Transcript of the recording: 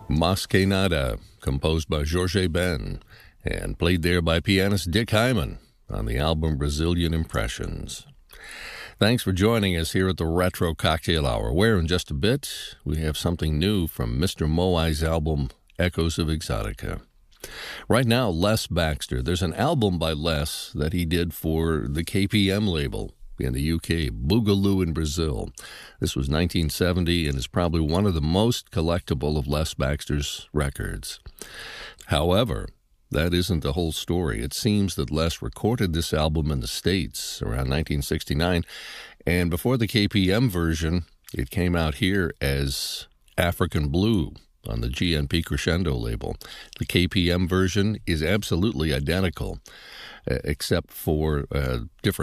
Mas Que Nada, composed by Jorge Ben, and played there by pianist Dick Hyman on the album Brazilian Impressions. Thanks for joining us here at the Retro Cocktail Hour, where in just a bit we have something new from Mr. Moai's album Echoes of Exotica. Right now, Les Baxter. There's an album by Les that he did for the KPM label in the UK, Boogaloo in Brazil. This was 1970 and is probably one of the most collectible of Les Baxter's records. However, that isn't the whole story. It seems that Les recorded this album in the States around 1969, and before the KPM version, it came out here as African Blue on the GNP Crescendo label. The KPM version is absolutely identical, except for different